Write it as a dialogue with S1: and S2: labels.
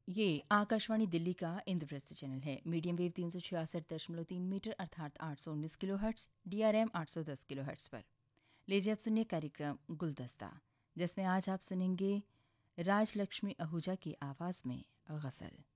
S1: ये आकाशवाणी दिल्ली का इंद्रप्रस्थ चैनल है। मीडियम वेव 366.3 मीटर अर्थात 819 किलोहर्ट्ज, DRM 810 किलोहर्ट्ज पर। लीजिए अब सुनिए कार्यक्रम गुलदस्ता, जिसमें आज आप सुनेंगे राजलक्ष्मी आहूजा की आवाज़ में गज़ल।